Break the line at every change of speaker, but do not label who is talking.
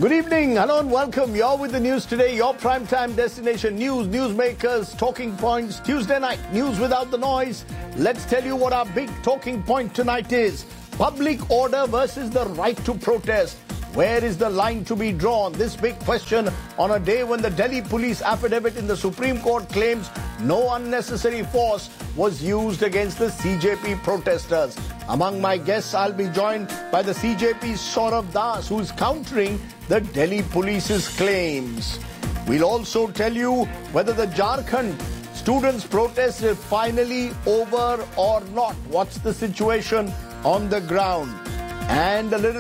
Good evening. Hello and welcome. You're with the news today, your primetime destination news, newsmakers, talking points, Tuesday night, news without the noise. Let's tell you what our big talking point tonight is. Public order versus the right to protest. Where is the line to be drawn? This big question on a day when the Delhi police affidavit in the Supreme Court claims no unnecessary force was used against the CJP protesters. Among my guests, I'll be joined by the CJP's Saurabh Das, who is countering the Delhi police's claims. We'll also tell you whether the Jharkhand students' protest is finally over or not. What's the situation on the ground? And a little